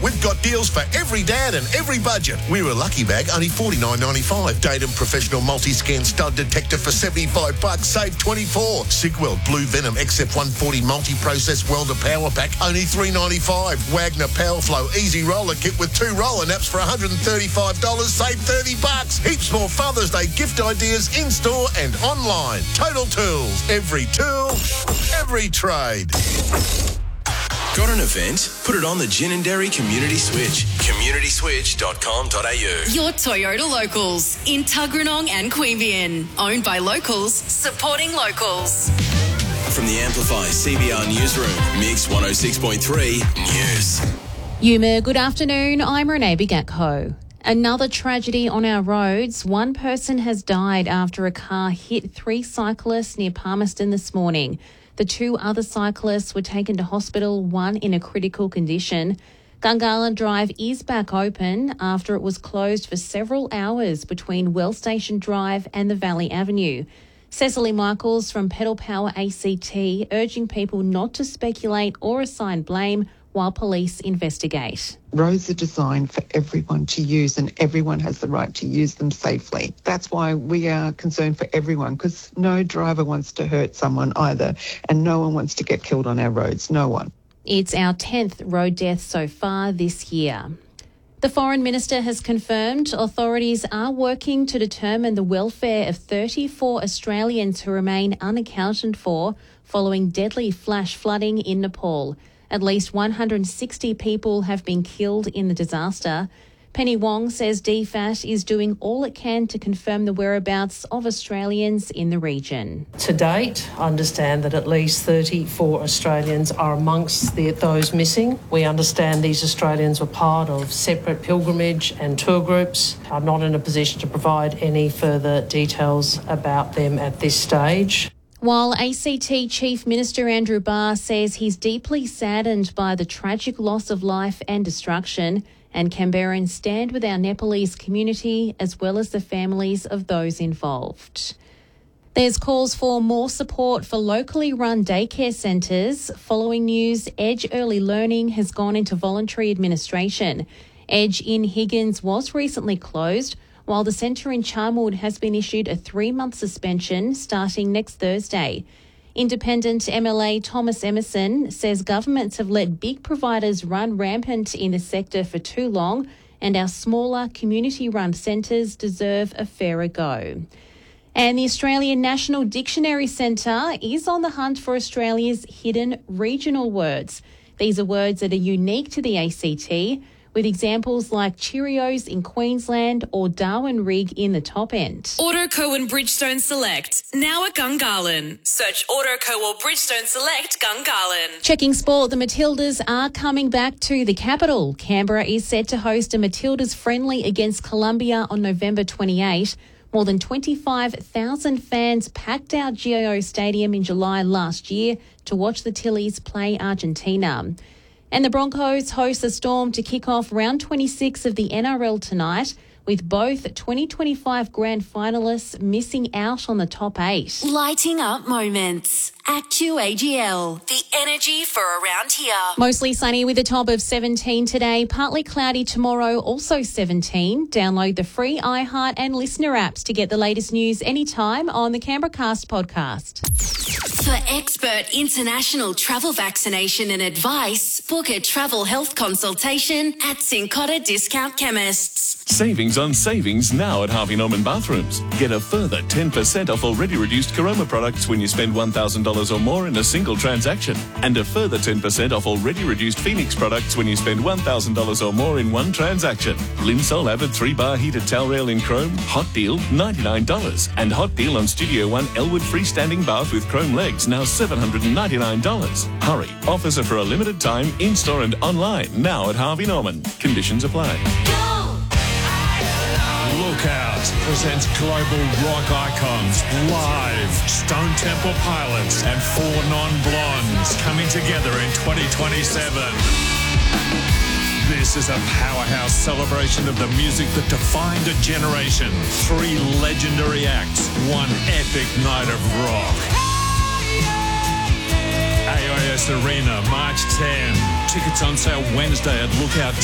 We've got deals for every dad and every budget. We're a lucky bag, only $49.95. Datum Professional Multi-Scan Stud Detector for $75. Save 24. Sigwell Blue Venom XF140 Multi-Process Welder Power Pack, only $3.95. Wagner Powerflow Easy Roller Kit with 2 roller naps for $135. Save $30. Heaps more Father's Day gift ideas in-store and online. Total Tools. Every tool, every trade. Got an event? Put it on the Gin and Dairy Community Switch. communityswitch.com.au. Your Toyota Locals in Tuggeranong and Queanbeyan. Owned by locals, supporting locals. From the Amplify CBR Newsroom, Mix 106.3 News. Yuma, good afternoon. I'm Renee Bigatko. Another tragedy on our roads. One person has died after a car hit 3 cyclists near Palmerston this morning. The 2 other cyclists were taken to hospital, one in a critical condition. Gungahlin Drive is back open after it was closed for several hours between Well Station Drive and the Valley Avenue. Cecily Michaels from Pedal Power ACT urging people not to speculate or assign blame while police investigate. Roads are designed for everyone to use and everyone has the right to use them safely. That's why we are concerned for everyone, because no driver wants to hurt someone either, and no one wants to get killed on our roads, no one. It's our 10th road death so far this year. The Foreign Minister has confirmed authorities are working to determine the welfare of 34 Australians who remain unaccounted for following deadly flash flooding in Nepal. At least 160 people have been killed in the disaster. Penny Wong says DFAT is doing all it can to confirm the whereabouts of Australians in the region. To date, I understand that at least 34 Australians are amongst those missing. We understand these Australians were part of separate pilgrimage and tour groups. I'm not in a position to provide any further details about them at this stage. While ACT Chief Minister Andrew Barr says he's deeply saddened by the tragic loss of life and destruction, and Canberrans stand with our Nepalese community as well as the families of those involved. There's calls for more support for locally run daycare centres. Following news, Edge Early Learning has gone into voluntary administration. Edge in Higgins was recently closed, while the centre in Charnwood has been issued a 3-month suspension starting next Thursday. Independent MLA Thomas Emerson says governments have let big providers run rampant in the sector for too long, and our smaller community-run centres deserve a fairer go. And the Australian National Dictionary Centre is on the hunt for Australia's hidden regional words. These are words that are unique to the ACT, with examples like Cheerios in Queensland or Darwin Rig in the top end. Autoco and Bridgestone Select, now at Gungahlin. Search Autoco or Bridgestone Select Gungahlin. Checking sport, the Matildas are coming back to the capital. Canberra is set to host a Matildas friendly against Colombia on November 28. More than 25,000 fans packed out GIO Stadium in July last year to watch the Tillies play Argentina. And the Broncos host the Storm to kick off round 26 of the NRL tonight, with both 2025 grand finalists missing out on the top 8. Lighting up moments. Actu-AGL, the energy for around here. Mostly sunny with a top of 17 today, partly cloudy tomorrow, also 17. Download the free iHeart and Listener apps to get the latest news anytime on the Canberracast podcast. For expert international travel vaccination and advice, book a travel health consultation at Cincotta Discount Chemists. Savings on savings now at Harvey Norman Bathrooms. Get a further 10% off already reduced Caroma products when you spend $1,000 or more in a single transaction. And a further 10% off already reduced Phoenix products when you spend $1,000 or more in one transaction. Linsol Avid 3-bar heated towel rail in chrome, hot deal, $99. And hot deal on Studio One Elwood freestanding bath with chrome legs, now $799. Hurry, offers are for a limited time, in-store and online, now at Harvey Norman. Conditions apply. Lookout presents global rock icons live. Stone Temple Pilots and 4 Non-Blondes coming together in 2027. This is a powerhouse celebration of the music that defined a generation. 3 legendary acts, 1 epic night of rock. AIS Arena, March 10. Tickets on sale Wednesday at Lookout